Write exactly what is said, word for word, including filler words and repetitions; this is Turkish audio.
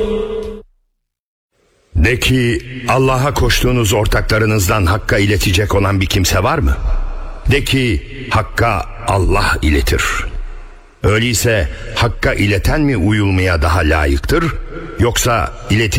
De ki Allah'a koştuğunuz ortaklarınızdan Hakk'a iletecek olan bir kimse var mı? De ki Hakk'a Allah iletir. Öyleyse Hakk'a ileten mi uyulmaya daha layıktır, yoksa ileti